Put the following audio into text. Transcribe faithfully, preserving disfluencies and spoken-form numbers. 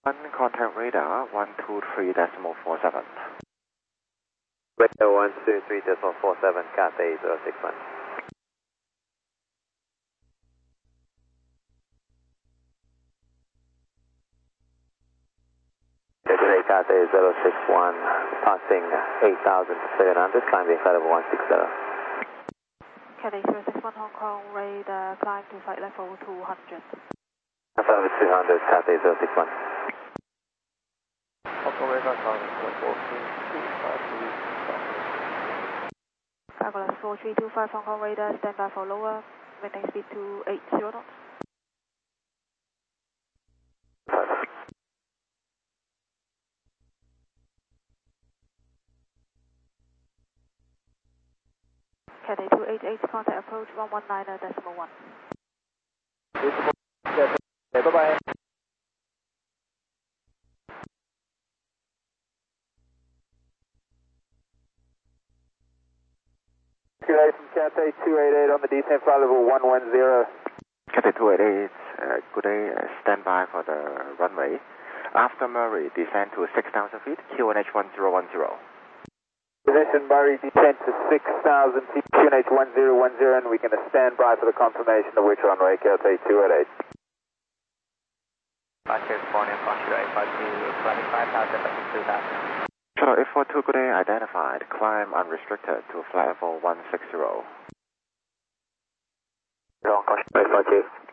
One contact radar one two three decimal four seven. Radar one two three decimal four seven, Cathay zero six one. Today Cathay zero six one, passing eight thousand seven hundred, climbing flight level one six zero. Cathay zero six one Hong Kong, radar climb to flight level two hundred. Flight level two hundred, Cathay zero six one. Hong Kong radar climbing to four three two five three. Falcon four three two five Hong Kong radar, stand by for lower, maintain speed to eight zero knots. Cathay two eight eight, contact approach one one nine decimal one. Okay, bye bye. Good day from Cathay two eight eight on the descent flight level one one zero. Cathay two eight eight, uh, good day, uh, stand by for the runway. After Murray, descend to six thousand feet, Q N H one zero one zero. Position Murray, descent to six thousand feet, Q N H one zero one zero, and we're going to stand by for the confirmation of which runway, Cathay two eight eight. Roger, California, Contra eight five two, twenty-five thousand, two thousand. Shuttle eight four two, good day, identified, climb unrestricted to flight level one six zero. Contra eight five two.